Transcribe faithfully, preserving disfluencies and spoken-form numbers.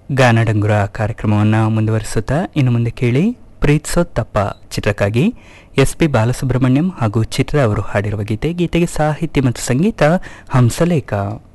ಗಾನಡಂಗುರ ಕಾರ್ಯಕ್ರಮವನ್ನು ಮುಂದುವರಿಸುತ್ತಾ ಇನ್ನು ಮುಂದೆ ಕೇಳಿ ಪ್ರೀತ್ಸೋತ್ತಪ್ಪ ಚಿತ್ರಕ್ಕಾಗಿ ಎಸ್ ಪಿ ಬಾಲಸುಬ್ರಹ್ಮಣ್ಯಂ ಹಾಗೂ ಚಿತ್ರ ಅವರು ಹಾಡಿರುವ ಗೀತೆ. ಗೀತೆಗೆ ಸಾಹಿತ್ಯ ಮತ್ತು ಸಂಗೀತ ಹಂಸಲೇಖ.